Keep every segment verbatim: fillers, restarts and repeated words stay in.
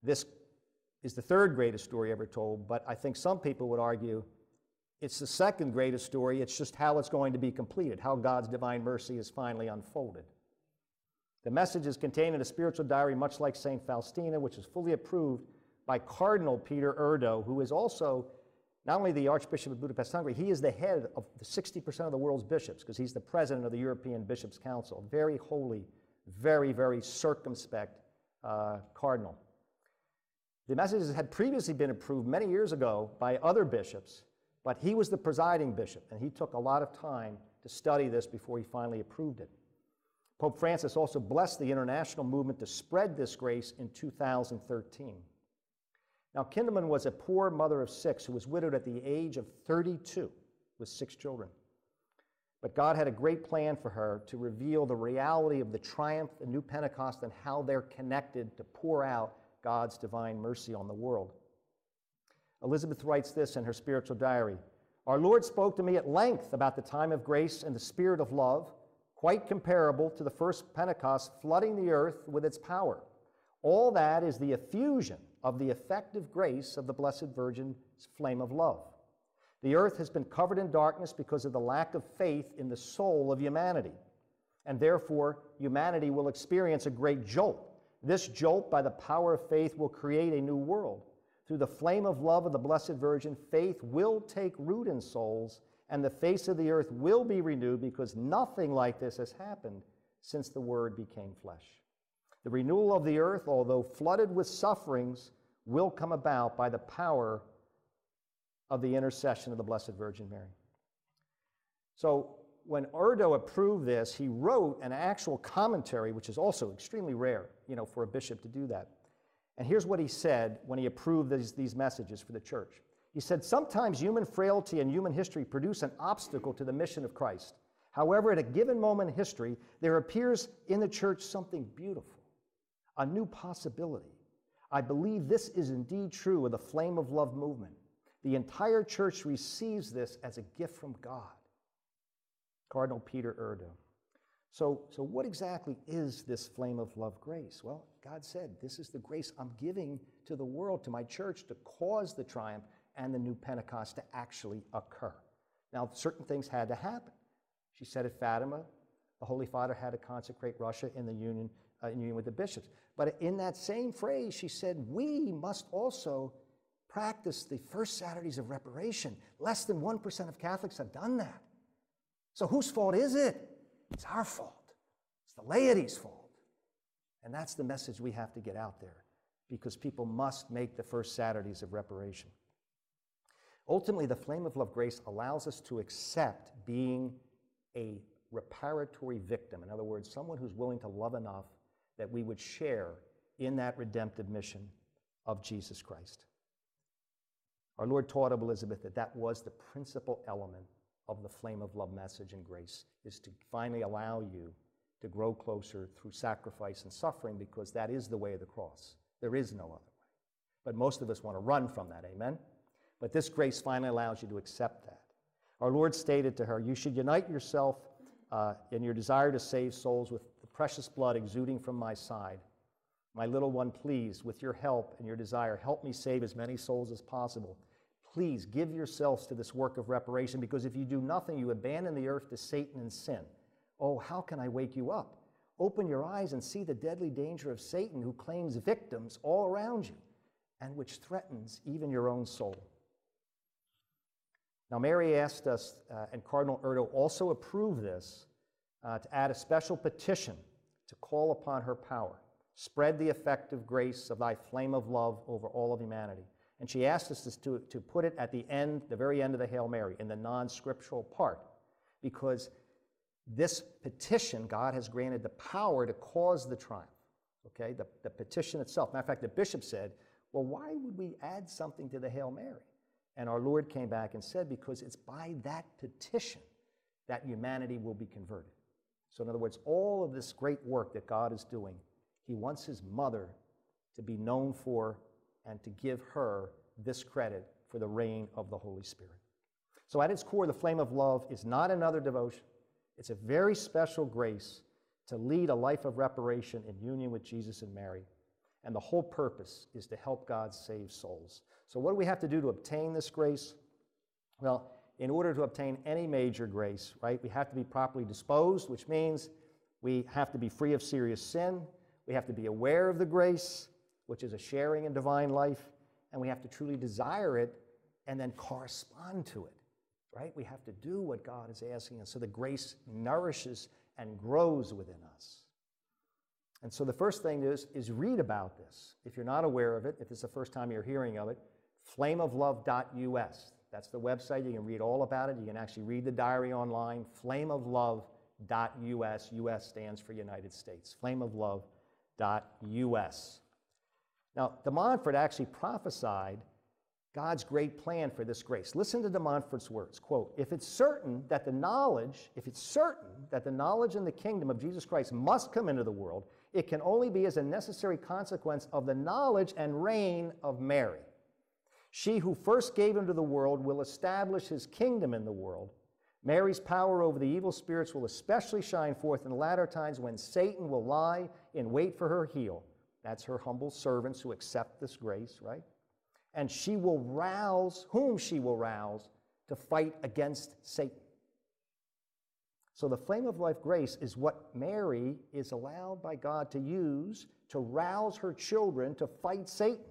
This is the third greatest story ever told, but I think some people would argue it's the second greatest story. It's just how it's going to be completed, how God's divine mercy is finally unfolded. The message is contained in a spiritual diary, much like Saint Faustina, which is fully approved by Cardinal Peter Erdo, who is also not only the Archbishop of Budapest, Hungary, he is the head of the sixty percent of the world's bishops, because he's the president of the European Bishops' Council. Very holy, very, very circumspect uh, cardinal. The messages had previously been approved many years ago by other bishops, but he was the presiding bishop, and he took a lot of time to study this before he finally approved it. Pope Francis also blessed the international movement to spread this grace in two thousand thirteen. Now, Kindelman was a poor mother of six who was widowed at the age of thirty-two with six children. But God had a great plan for her to reveal the reality of the triumph and new Pentecost and how they're connected to pour out God's divine mercy on the world. Elizabeth writes this in her spiritual diary. Our Lord spoke to me at length about the time of grace and the spirit of love, quite comparable to the first Pentecost flooding the earth with its power. All that is the effusion of the effective grace of the Blessed Virgin's flame of love. The earth has been covered in darkness because of the lack of faith in the soul of humanity, and therefore humanity will experience a great jolt. This jolt, by the power of faith, will create a new world. Through the flame of love of the Blessed Virgin, faith will take root in souls, and the face of the earth will be renewed, because nothing like this has happened since the Word became flesh. The renewal of the earth, although flooded with sufferings, will come about by the power of the intercession of the Blessed Virgin Mary. So when Erdo approved this, he wrote an actual commentary, which is also extremely rare, you know, for a bishop to do that. And here's what he said when he approved these, these messages for the church. He said, sometimes human frailty and human history produce an obstacle to the mission of Christ. However, at a given moment in history, there appears in the church something beautiful, a new possibility. I believe this is indeed true of the Flame of Love movement. The entire church receives this as a gift from God. Cardinal Peter Erdo. So, so what exactly is this flame of love grace? Well, God said, this is the grace I'm giving to the world, to my church, to cause the triumph and the new Pentecost to actually occur. Now, certain things had to happen. She said at Fatima, the Holy Father had to consecrate Russia in the union, uh, in union with the bishops. But in that same phrase, she said, we must also practice the first Saturdays of reparation. Less than one percent of Catholics have done that. So whose fault is it? It's our fault. It's the laity's fault. And that's the message we have to get out there, because people must make the first Saturdays of reparation. Ultimately, the flame of love grace allows us to accept being a reparatory victim. In other words, someone who's willing to love enough that we would share in that redemptive mission of Jesus Christ. Our Lord taught of Elizabeth that that was the principal element of the flame of love message and grace, is to finally allow you to grow closer through sacrifice and suffering, because that is the way of the cross. There is no other way. But most of us want to run from that, amen? But this grace finally allows you to accept that. Our Lord stated to her, you should unite yourself uh, in your desire to save souls with the precious blood exuding from my side. My little one, please, with your help and your desire, help me save as many souls as possible. Please give yourselves to this work of reparation, because if you do nothing, you abandon the earth to Satan and sin. Oh, how can I wake you up? Open your eyes and see the deadly danger of Satan, who claims victims all around you, and which threatens even your own soul. Now, Mary asked us, uh, and Cardinal Erdo also approved this, uh, to add a special petition to call upon her power. Spread the effective grace of thy flame of love over all of humanity. And she asked us to, to put it at the end, the very end of the Hail Mary, in the non-scriptural part, because this petition, God has granted the power to cause the triumph, okay? The, the petition itself. Matter of fact, the bishop said, well, why would we add something to the Hail Mary? And our Lord came back and said, because it's by that petition that humanity will be converted. So in other words, all of this great work that God is doing, he wants his mother to be known for and to give her this credit for the reign of the Holy Spirit. So at its core, the flame of love is not another devotion. It's a very special grace to lead a life of reparation in union with Jesus and Mary. And the whole purpose is to help God save souls. So what do we have to do to obtain this grace? Well, in order to obtain any major grace, right, we have to be properly disposed, which means we have to be free of serious sin. We have to be aware of the grace, which is a sharing in divine life, and we have to truly desire it and then correspond to it, right? We have to do what God is asking us so the grace nourishes and grows within us. And so the first thing is, is read about this. If you're not aware of it, if it's the first time you're hearing of it, flame of love dot U S. That's the website. You can read all about it. You can actually read the diary online, flame of love dot U S. U S stands for United States. flame of love dot U S. Now, de Montfort actually prophesied God's great plan for this grace. Listen to de Montfort's words, quote, if it's certain that the knowledge, if it's certain that the knowledge and the kingdom of Jesus Christ must come into the world, it can only be as a necessary consequence of the knowledge and reign of Mary. She who first gave him to the world will establish his kingdom in the world. Mary's power over the evil spirits will especially shine forth in the latter times when Satan will lie in wait for her heel. That's her humble servants who accept this grace, right? And she will rouse, whom she will rouse, to fight against Satan. So the flame of life grace is what Mary is allowed by God to use to rouse her children to fight Satan.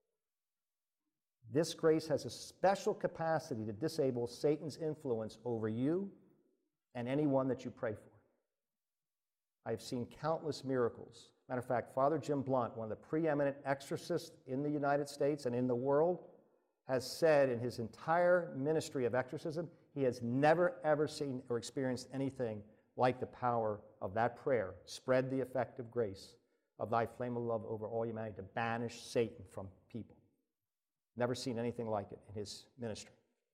This grace has a special capacity to disable Satan's influence over you and anyone that you pray for. I've seen countless miracles. Matter of fact, Father Jim Blunt, one of the preeminent exorcists in the United States and in the world, has said in his entire ministry of exorcism, he has never, ever seen or experienced anything like the power of that prayer. Spread the effective grace of thy flame of love over all humanity to banish Satan from people. Never seen anything like it in his ministry.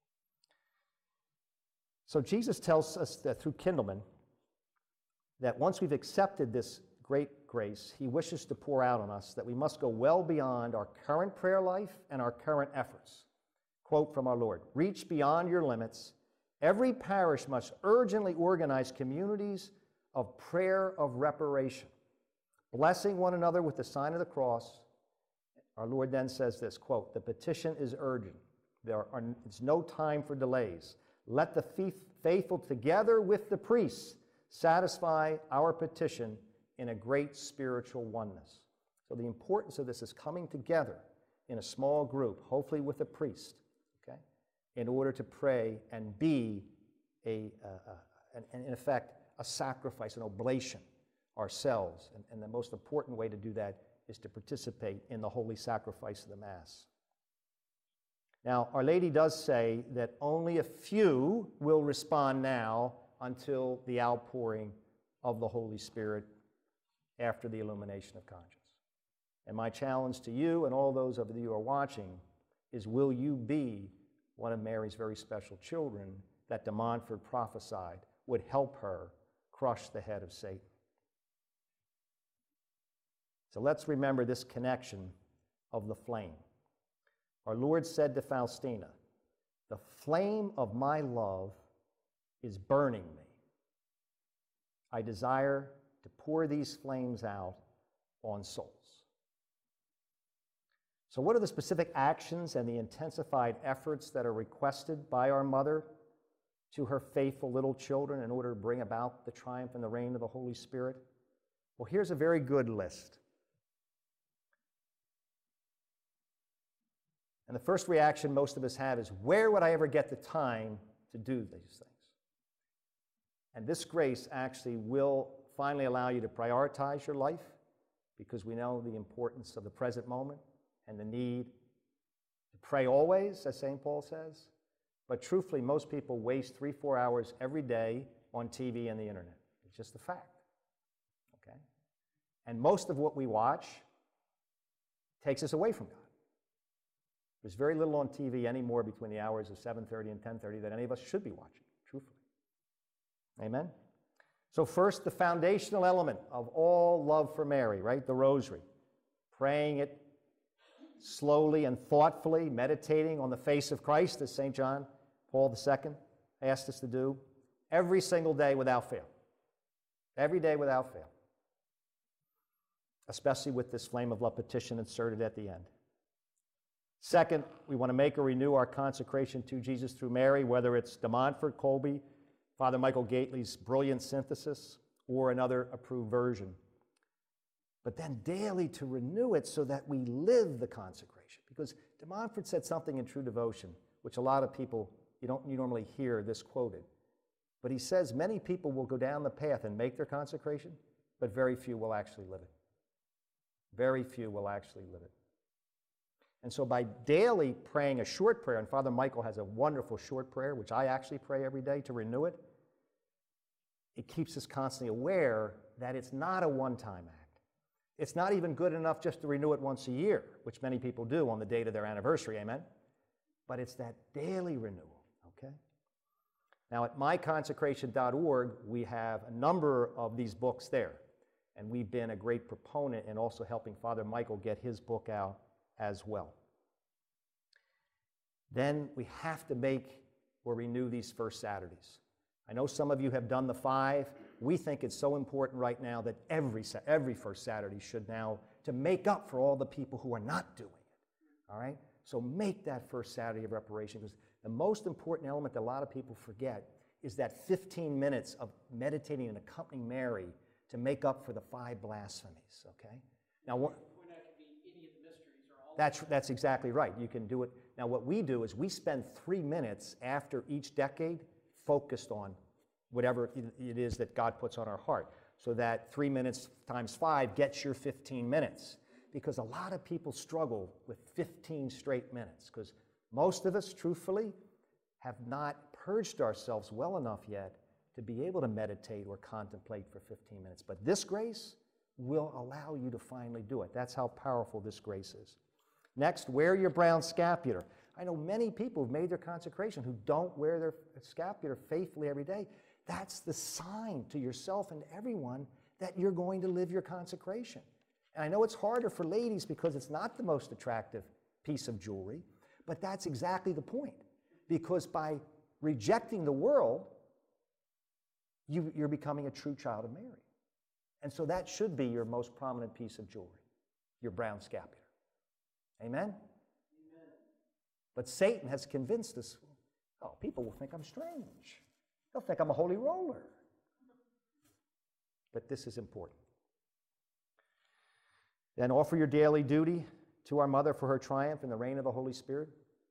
So Jesus tells us that through Kindleman, that once we've accepted this great grace, he wishes to pour out on us that we must go well beyond our current prayer life and our current efforts. Quote from our Lord, reach beyond your limits. Every parish must urgently organize communities of prayer of reparation, blessing one another with the sign of the cross. Our Lord then says this, quote, the petition is urgent. There are, it's no time for delays. Let the faithful together with the priests satisfy our petition in a great spiritual oneness. So the importance of this is coming together in a small group, hopefully with a priest, okay, in order to pray and be, a, uh, uh, an, in effect, a sacrifice, an oblation ourselves. And, and the most important way to do that is to participate in the holy sacrifice of the Mass. Now, Our Lady does say that only a few will respond now until the outpouring of the Holy Spirit after the illumination of conscience. And my challenge to you and all those of you who are watching is, will you be one of Mary's very special children that de Montfort prophesied would help her crush the head of Satan? So let's remember this connection of the flame. Our Lord said to Faustina, the flame of my love is burning me. I desire to pour these flames out on souls. So what are the specific actions and the intensified efforts that are requested by our mother to her faithful little children in order to bring about the triumph and the reign of the Holy Spirit? Well, here's a very good list. And the first reaction most of us have is, where would I ever get the time to do these things? And this grace actually will finally allow you to prioritize your life, because we know the importance of the present moment and the need to pray always, as Saint Paul says. But truthfully, most people waste three, four hours every day on T V and the internet. It's just a fact, okay? And most of what we watch takes us away from God. There's very little on T V anymore between the hours of seven thirty and ten thirty that any of us should be watching, truthfully. Amen? So first, the foundational element of all love for Mary, right? The rosary. Praying it slowly and thoughtfully, meditating on the face of Christ, as Saint John Paul the Second asked us to do, every single day without fail. Every day without fail. especially with this flame of love petition inserted at the end. Second, we want to make or renew our consecration to Jesus through Mary, whether it's De Montfort, Colby, Father Michael Gately's brilliant synthesis, or another approved version. But then daily to renew it so that we live the consecration. Because De Montfort said something in True Devotion, which a lot of people, you don't you normally hear this quoted. But he says many people will go down the path and make their consecration, but very few will actually live it. Very few will actually live it. And so by daily praying a short prayer, and Father Michael has a wonderful short prayer, which I actually pray every day to renew it, it keeps us constantly aware that it's not a one-time act. It's not even good enough just to renew it once a year, which many people do on the date of their anniversary, amen? But it's that daily renewal, okay? Now at my consecration dot org, we have a number of these books there, and we've been a great proponent in also helping Father Michael get his book out as well. Then we have to make or renew these first Saturdays. I know some of you have done the five. We think it's so important right now that every, every first Saturday should now, to make up for all the people who are not doing it, all right? So make that first Saturday of reparation, because the most important element that a lot of people forget is that fifteen minutes of meditating and accompanying Mary to make up for the five blasphemies, okay? Now, what, that's, that's exactly right. You can do it. Now, what we do is we spend three minutes after each decade focused on whatever it is that God puts on our heart. So that three minutes times five gets your fifteen minutes. Because a lot of people struggle with fifteen straight minutes. Because most of us, truthfully, have not purged ourselves well enough yet to be able to meditate or contemplate for fifteen minutes. But this grace will allow you to finally do it. That's how powerful this grace is. Next, wear your brown scapular. I know many people who've made their consecration who don't wear their scapular faithfully every day. That's the sign to yourself and everyone that you're going to live your consecration. And I know it's harder for ladies because it's not the most attractive piece of jewelry, but that's exactly the point. Because by rejecting the world, you, you're becoming a true child of Mary. And so that should be your most prominent piece of jewelry, your brown scapular. Amen? Amen? But Satan has convinced us, oh, people will think I'm strange. They'll think I'm a holy roller. But this is important. Then offer your daily duty to our Mother for her triumph in the reign of the Holy Spirit.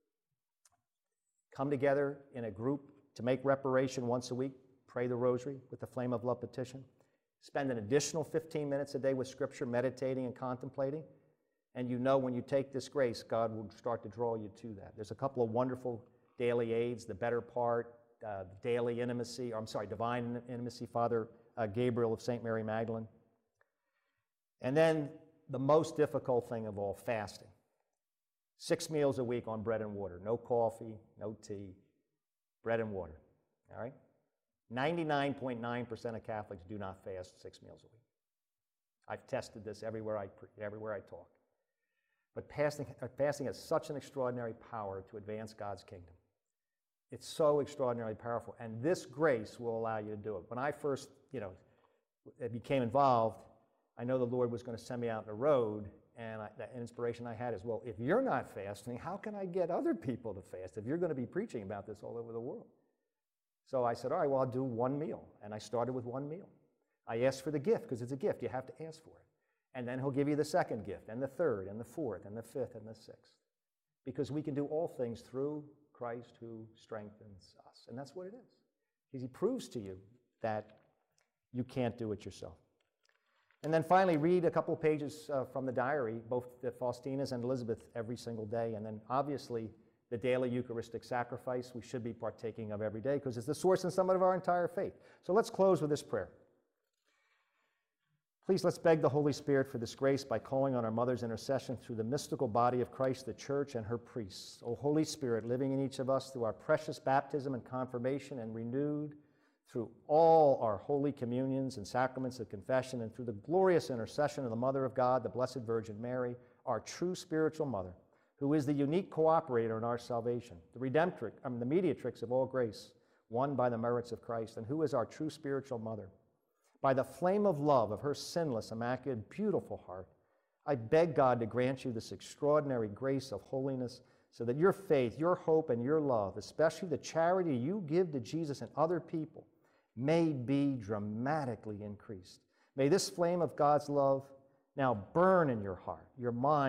Come together in a group to make reparation once a week. Pray the rosary with the flame of love petition. Spend an additional fifteen minutes a day with Scripture, meditating and contemplating. And you know when you take this grace, God will start to draw you to that. There's a couple of wonderful daily aids, the better part, uh, daily intimacy, or I'm sorry, divine intimacy, Father uh, Gabriel of Saint Mary Magdalene. And then the most difficult thing of all, fasting. Six meals a week on bread and water. No coffee, no tea, bread and water, all right? ninety-nine point nine percent of Catholics do not fast six meals a week. I've tested this everywhere I, everywhere I talk. But fasting, fasting has such an extraordinary power to advance God's kingdom. It's so extraordinarily powerful, and this grace will allow you to do it. When I first, you know, became involved, I know the Lord was going to send me out on the road, and I, that inspiration I had is, well, if you're not fasting, how can I get other people to fast if you're going to be preaching about this all over the world? So I said, all right, well, I'll do one meal, and I started with one meal. I asked for the gift, because it's a gift. You have to ask for it. And then he'll give you the second gift, and the third, and the fourth, and the fifth, and the sixth. Because we can do all things through Christ who strengthens us. And that's what it is. Because he proves to you that you can't do it yourself. And then finally, read a couple of pages uh, from the diary, both the Faustina's and Elizabeth, every single day. And then obviously, the daily Eucharistic sacrifice we should be partaking of every day, because it's the source and summit of our entire faith. So let's close with this prayer. Please let's beg the Holy Spirit for this grace by calling on our Mother's intercession through the mystical body of Christ, the Church, and her priests. O Holy Spirit, living in each of us through our precious baptism and confirmation, and renewed through all our holy communions and sacraments of confession, and through the glorious intercession of the Mother of God, the Blessed Virgin Mary, our true spiritual Mother, who is the unique cooperator in our salvation, the redemptrix, I mean, the mediatrix of all grace, won by the merits of Christ, and who is our true spiritual Mother. by the flame of love of her sinless, immaculate, beautiful heart, I beg God to grant you this extraordinary grace of holiness so that your faith, your hope, and your love, especially the charity you give to Jesus and other people, may be dramatically increased. May this flame of God's love now burn in your heart, your mind,